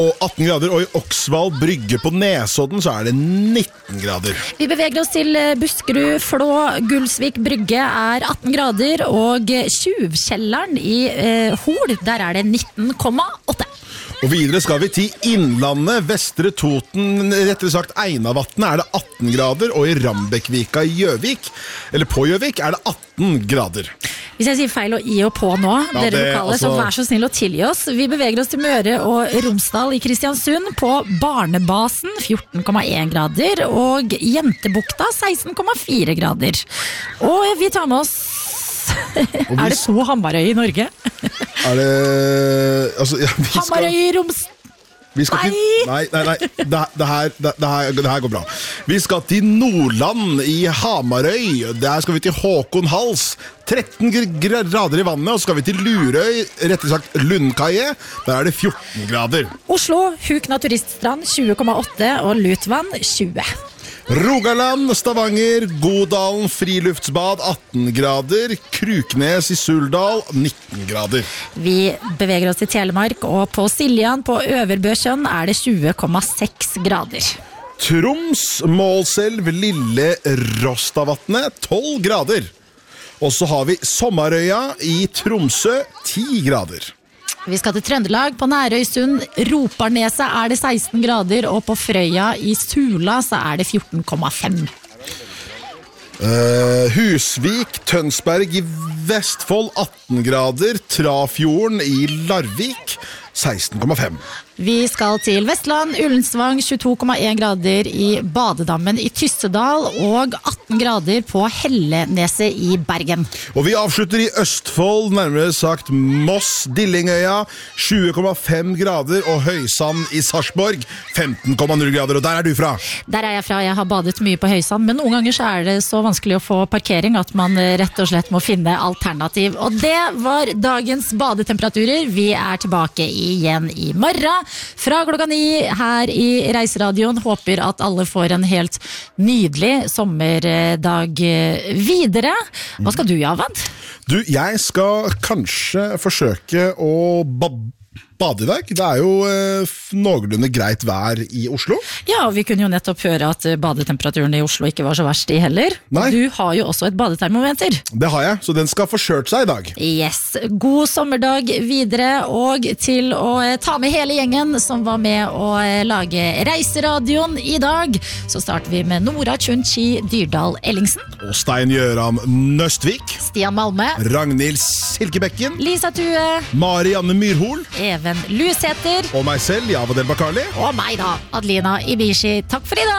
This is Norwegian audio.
Og 18 grader, og i Oksvald brygge på Nesodden så det 19 grader. Vi beveger oss til Buskerud, Flå, Gulsvik brygge 18 grader, og Tjuvkjelleren i Hol, der det 19,8. Og videre skal vi til Innlandet, Vestre Toten, rettere sagt Einavatnet det 18 grader, og i Rambekvika i Gjøvik, eller på Gjøvik, det 18 grader. Hvis jeg sier feil og i og på nå, Ja, dere lokale, så vær så snill å tilgi oss. Vi beveger oss til Møre og Romsdal i Kristiansund på Barnebasen 14,1 grader, og Jentebukta 16,4 grader. Og vi tar med oss det så Hamarøy i Norge? Altså, ja, Hamarøy i Romsdal? Nei, det her går bra. Vi skal til Nordland i Hamarøy. Der skal vi til Håkon Hals. 13 grader i vannet. Og så skal vi til Lurøy, rettere sagt Lundkaie. Der det 14 grader. Oslo, Hukna turiststrand 20,8 og Lutvann 20. Rogaland, Stavanger, Godalen, friluftsbad 18 grader, Kruknes i Suldal 19 grader. Vi beveger oss til Telemark, og på Siljan på Øverbøsjøen det 20,6 grader. Troms, Målselv, Lille Rostavatnet 12 grader. Og så har vi Sommarøya i Tromsø 10 grader. Vi skal til Trøndelag, på Nærøysund, Roparneset det 16 grader, og på Frøya i Sula så det 14,5. Husvik, Tønsberg i Vestfold 18 grader, Trafjorden i Larvik 16,5. Vi skal til Vestland, Ullensvang 22,1 grader i Badedammen i Tyssedal, og 18 grader på Helleneset i Bergen. Og vi avslutter i Østfold, nærmere sagt Moss, Dillingøya 20,5 grader, og Høysand i Sarpsborg 15,0 grader. Og der du fra? Der jeg fra. Jeg har badet mye på Høysand, men noen ganger så det så vanskelig å få parkering at man rett og slett må finne alternativ. Og det var dagens badetemperaturer. Vi tilbake igjen i morgen fra klokka 9 her i Reiseradioen. Håper at alle får en helt nydelig sommerdag videre. Hva skal du, Javad? Du, jeg skal kanskje forsøke å bade i dag. Det jo noenlunde greit vær i Oslo. Ja, og vi kunne jo nettopp høre at badetemperaturen i Oslo ikke var så verst i heller. Nei. Du har jo også et badetermometer. Det har jeg, så den skal få kjørt seg i dag. Yes, god sommerdag videre, og til å ta med hele gjengen som var med å lage Reiseradioen i dag, så starter vi med Nora Chunchi Dyrdal Ellingsen. Og Stein Gjøran Nøstvik. Stian Malme. Ragnhild Silkebekken. Lisa Tue. Marianne Myrhol. Even Lusæter. Og meg selv, Javad El Bakkali. Og meg da, Adelina Ibishi. Takk for i dag!